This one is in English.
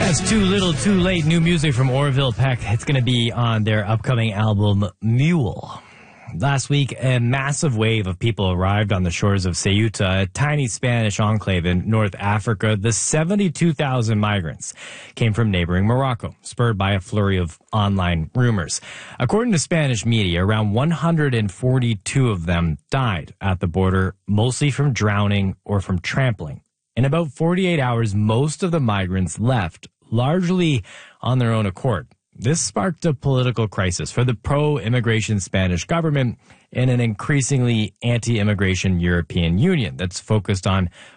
That's Too Little Too Late, new music from Orville Peck. It's going to be on their upcoming album, Mule. Last week, a massive wave of people arrived on the shores of Ceuta, a tiny Spanish enclave in North Africa. The 72,000 migrants came from neighboring Morocco, spurred by a flurry of online rumors. According to Spanish media, around 142 of them died at the border, mostly from drowning or from trampling. In about 48 hours, most of the migrants left, largely on their own accord. This sparked a political crisis for the pro-immigration Spanish government and an increasingly anti-immigration European Union that's focused on